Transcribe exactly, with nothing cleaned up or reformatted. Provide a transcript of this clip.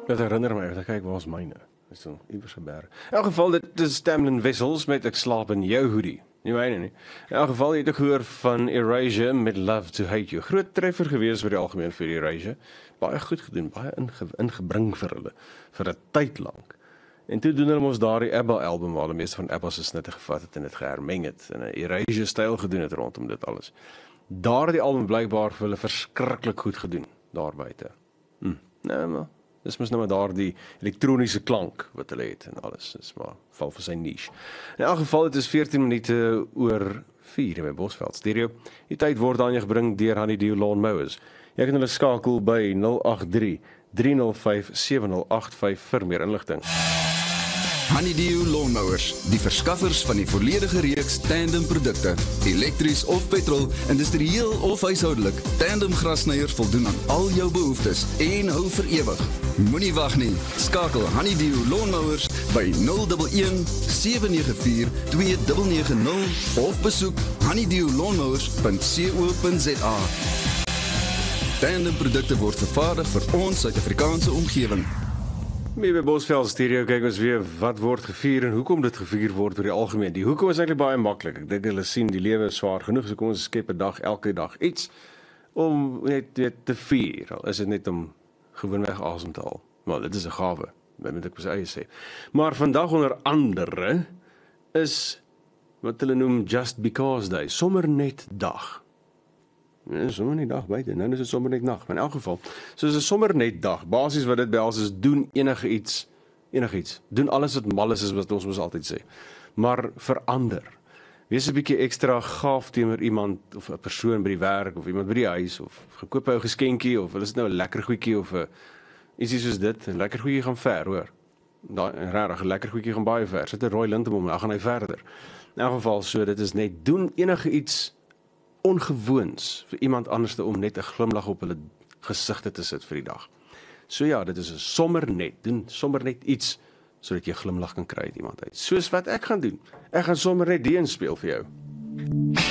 Dat herinner my, ek kyk, waar is myne? Is so iewers geberg. In elk geval, dit is Tamlin Wessels met Ek slaap in jou hoodie. Nie myne nie. In elk geval, jy het ook gehoor van Erasure met Love to Hate You. Groot treffer gewees vir die algemeen vir Erasure. Baie goed gedoen, baie inge, ingebring vir hulle, vir 'n tyd lank. En toe doen hulle ons daardie ABBA album waar hulle meeste van ABBA se snitte gevat het en dit gehermeng het en 'n Erasure styl gedoen het rondom dit alles. Daardie album blykbaar vir hulle verskriklik goed gedoen daar buite. Hm. Nee, maar dis mos nou maar daardie elektroniese klank wat hulle het en alles. Dis maar val vir sy niche. In elk geval, dit is veertien minute oor vier by Bosveld Stereo. Die tyd word aan jou gebring deur Honeydew Lawn Mowers. Jy kan hulle skakel by nul agt drie, drie nul vyf, sewe nul agt vyf vir meer inligting. Honeydew Lawnmowers, die verskaffers van die volledige reeks tandem produkte. Elektries of petrol, industrieel of huishoudelik. Tandem grasnyers voldoen aan al jou behoeftes en hou vir ewig. Moenie wag nie. Skakel Honeydew Lawnmowers by nul een een, sewe nege vier, twee nege nege nul of besoek honeydew lawnmowers punt co punt za. Tandem produkte word vervaardig vir ons Suid-Afrikaanse omgewing. Mee by Bosveld Stereo kyk ons weer wat word gevier en hoekom dit gevier word oor die algemeen. Die hoekom is eintlik baie maklik. Ek dink hulle sien die lewe is swaar genoeg, so kom ons skep 'n dag elke dag iets om net weet te vier. Al is dit net om gewoonweg asem te haal. Maar dit is 'n gawe, moet ek eie sê. Maar vandag onder andere is wat hulle noem Just Because Day, sommer net dag. Ja, sommer net dag buite, nou is dit sommer net nag. Maar in elk geval, so is 'n sommer net dag. Basies wat dit behels is doen enige iets, enige iets. Doen alles wat mal is, is wat ons mos altyd sê. Maar verander. Wees 'n bietjie ekstra gaaf teenoor iemand of 'n persoon by die werk of iemand by die huis of gekoop 'n geskenkie of hulle is nou 'n lekker goedjie of 'n ietsie soos dit. 'n Lekker goedjie gaan ver, hoor. Daai regtig 'n lekker goedjie gaan baie ver. Sit 'n rooi lint om hom, dan gaan hy verder. In elk geval, so dit is net doen enige iets ongewoons vir iemand anders om net 'n glimlag op hulle gesigte te sit vir die dag. So ja, dit is 'n sommer net, doen sommer net iets sodat jy 'n glimlag kan kry uit iemand uit. Soos wat ek gaan doen. Ek gaan sommer net die een speel vir jou.